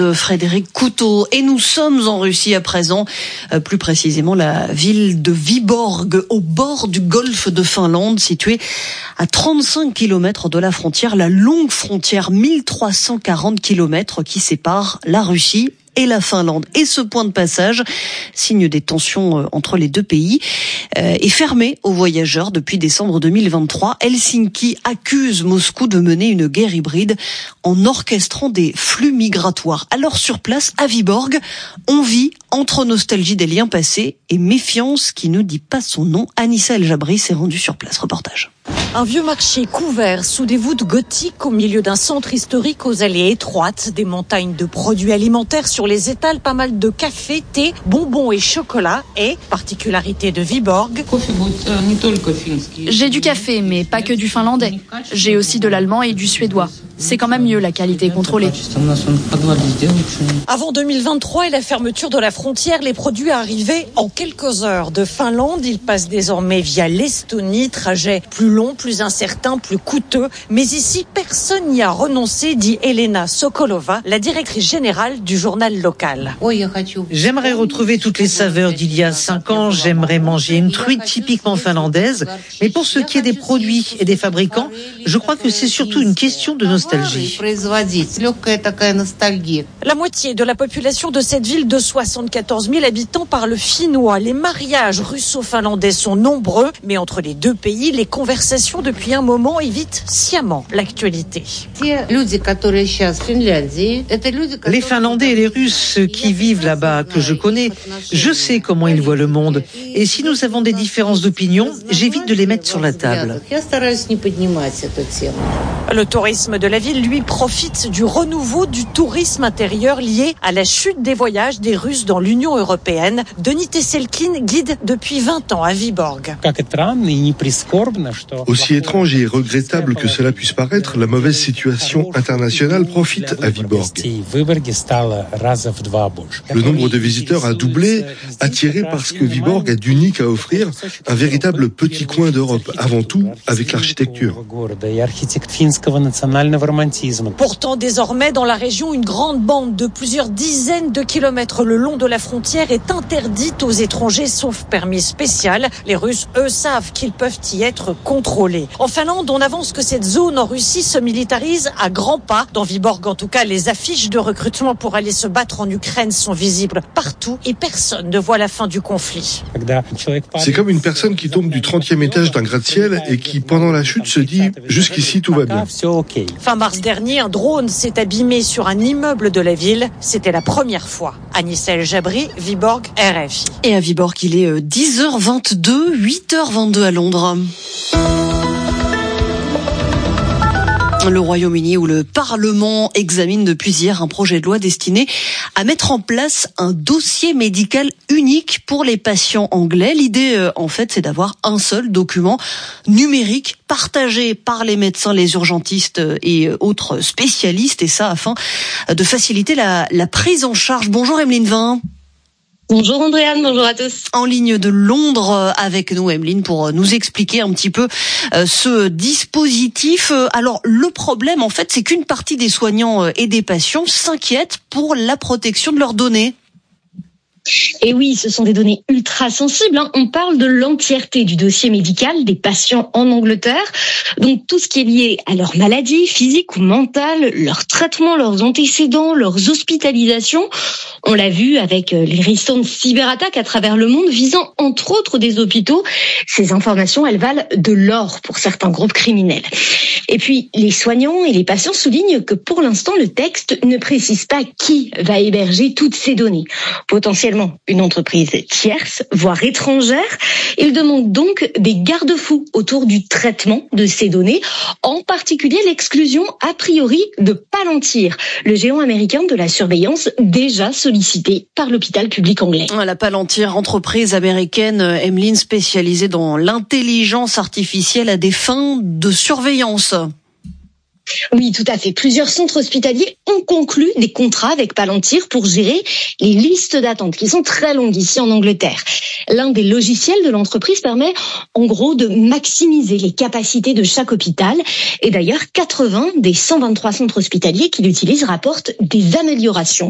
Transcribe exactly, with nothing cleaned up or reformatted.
de Frédéric Couteau. Et nous sommes en Russie à présent, euh, plus précisément la ville de Vyborg, au bord du golfe de Finlande, située à trente-cinq kilomètres de la frontière, la longue frontière, mille trois cent quarante kilomètres qui sépare la Russie et la Finlande. Et ce point de passage, signe des tensions entre les deux pays, euh, est fermé aux voyageurs depuis décembre deux mille vingt-trois. Helsinki accuse Moscou de mener une guerre hybride en orchestrant des flux migratoires. Alors sur place, à Vyborg, on vit entre nostalgie des liens passés et méfiance qui ne dit pas son nom. Anissa El Jabri s'est rendue sur place. Reportage. Un vieux marché couvert sous des voûtes gothiques au milieu d'un centre historique aux allées étroites, des montagnes de produits alimentaires sur les étals, pas mal de café, thé, bonbons et chocolat. Et, particularité de Vyborg, j'ai du café, mais pas que du finlandais. J'ai aussi de l'allemand et du suédois. C'est quand même mieux la qualité contrôlée. Avant deux mille vingt-trois et la fermeture de la frontière, les produits arrivaient en quelques heures de Finlande. Ils passent désormais via l'Estonie, trajet plus long, plus incertain, plus coûteux. Mais ici, personne n'y a renoncé, dit Elena Sokolova, la directrice générale du journal local. J'aimerais retrouver toutes les saveurs d'il y a cinq ans. J'aimerais manger une truite typiquement finlandaise. Mais pour ce qui est des produits et des fabricants, je crois que c'est surtout une question de nostalgie. La moitié de la population de cette ville de soixante-quatorze mille habitants parle finnois. Les mariages russo-finlandais sont nombreux, mais entre les deux pays, les conversations depuis un moment évitent sciemment l'actualité. Les Finlandais et les Russes qui vivent là-bas, que je connais, je sais comment ils voient le monde. Et si nous avons des différences d'opinion, j'évite de les mettre sur la table. Le tourisme de la ville, lui, profite du renouveau du tourisme intérieur lié à la chute des voyages des Russes dans l'Union européenne. Denis Tesselkin guide depuis vingt ans à Vyborg. Aussi étrange et regrettable que cela puisse paraître, la mauvaise situation internationale profite à Vyborg. Le nombre de visiteurs a doublé, attiré parce que Vyborg a d'unique à offrir, un véritable petit coin d'Europe, avant tout avec l'architecture. Pourtant, désormais, dans la région, une grande bande de plusieurs dizaines de kilomètres le long de la frontière est interdite aux étrangers, sauf permis spécial. Les Russes, eux, savent qu'ils peuvent y être contrôlés. En Finlande, on avance que cette zone en Russie se militarise à grands pas. Dans Vyborg, en tout cas, les affiches de recrutement pour aller se battre en Ukraine sont visibles partout et personne ne voit la fin du conflit. C'est comme une personne qui tombe du trentième étage d'un gratte-ciel et qui, pendant la chute, se dit « jusqu'ici, tout va bien ». Fin mars dernier, un drone s'est abîmé sur un immeuble de la ville. C'était la première fois. Anissa El Jabri, Vyborg, R F I. Et à Vyborg, il est dix heures vingt-deux, huit heures vingt-deux à Londres. Le Royaume-Uni, où le Parlement examine depuis hier un projet de loi destiné à mettre en place un dossier médical unique pour les patients anglais. L'idée, en fait, c'est d'avoir un seul document numérique partagé par les médecins, les urgentistes et autres spécialistes, et ça afin de faciliter la, la prise en charge. Bonjour Emeline Vin. Bonjour Andréane, bonjour à tous. En ligne de Londres avec nous, Emeline, pour nous expliquer un petit peu ce dispositif. Alors, le problème, en fait, c'est qu'une partie des soignants et des patients s'inquiètent pour la protection de leurs données. Et oui, ce sont des données ultra sensibles. Hein. On parle de l'entièreté du dossier médical des patients en Angleterre. Donc tout ce qui est lié à leur maladie physique ou mentale, leur traitement, leurs antécédents, leurs hospitalisations. On l'a vu avec les récentes cyberattaques à travers le monde visant entre autres des hôpitaux. Ces informations, elles valent de l'or pour certains groupes criminels. Et puis les soignants et les patients soulignent que pour l'instant, le texte ne précise pas qui va héberger toutes ces données. Potentiellement une entreprise tierce, voire étrangère. Il demande donc des garde-fous autour du traitement de ces données, en particulier l'exclusion a priori de Palantir, le géant américain de la surveillance déjà sollicité par l'hôpital public anglais. La Palantir, entreprise américaine, Emeline, spécialisée dans l'intelligence artificielle à des fins de surveillance. Oui, tout à fait. Plusieurs centres hospitaliers ont conclu des contrats avec Palantir pour gérer les listes d'attente qui sont très longues ici en Angleterre. L'un des logiciels de l'entreprise permet en gros de maximiser les capacités de chaque hôpital. Et d'ailleurs, quatre-vingts des cent vingt-trois centres hospitaliers qui l'utilisent rapportent des améliorations